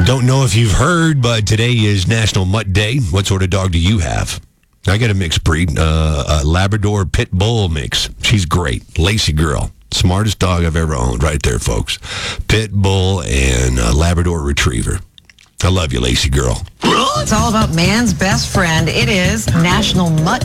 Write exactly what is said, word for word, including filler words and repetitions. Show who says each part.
Speaker 1: Don't know if you've heard, but today is National Mutt Day. What sort of dog do you have? I got a mixed breed, uh, a Labrador Pit Bull mix. She's great. Lacy girl. Smartest dog I've ever owned right there, folks. Pit Bull and uh, Labrador Retriever. I love you, Lacy girl.
Speaker 2: It's all about man's best friend. It is National Mutt